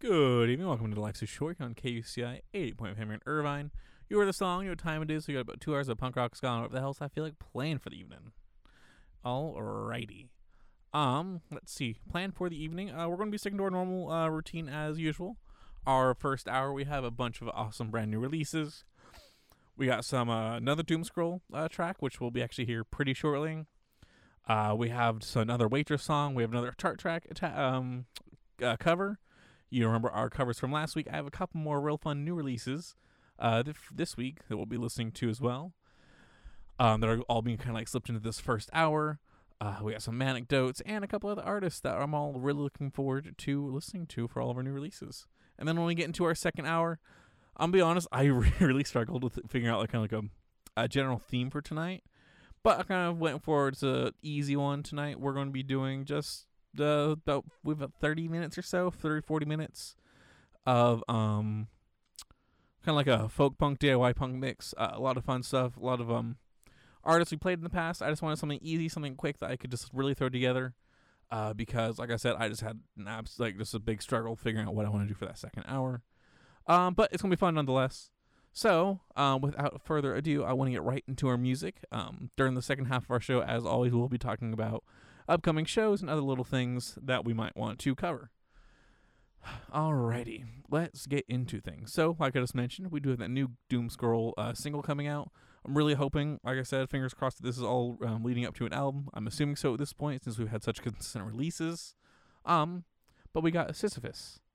Good evening. Welcome to the Life's Too Short on KUCI 80.5 here in Irvine. You heard the song, you know what time it is. We got about 2 hours of punk rock, ska, and whatever the hell I feel like playing for the evening. Alrighty. Let's see. Plan for the evening. We're going to be sticking to our normal routine as usual. Our first hour, we have a bunch of awesome brand new releases. We got some another Doom Scroll track, which we'll be actually here pretty shortly. We have another Waitress song. We have another chart track cover. You remember our covers from last week. I have a couple more real fun new releases this week that we'll be listening to as well. That are all being kind of like slipped into this first hour. We got some anecdotes and a couple other artists that I'm all really looking forward to listening to for all of our new releases. And then when we get into our second hour, I'm gonna be honest, I really struggled with figuring out like kind of like a general theme for tonight. But I kind of went for it's an easy one tonight. We're going to be doing just about we've got 30 minutes or so, 40 minutes of kind of like a folk punk DIY punk mix. A lot of fun stuff, a lot of artists we played in the past. I just wanted something easy, something quick that I could just really throw together because like I said, I just had just a big struggle figuring out what I want to do for that second hour. But it's gonna be fun nonetheless. So, without further ado, I want to get right into our music. During the second half of our show, as always, we'll be talking about upcoming shows and other little things that we might want to cover. Alrighty, let's get into things. So, like I just mentioned, we do have that new Doom Scroll single coming out. I'm really hoping, like I said, fingers crossed that this is all leading up to an album. I'm assuming so at this point, since we've had such consistent releases. But we got Sisyphus.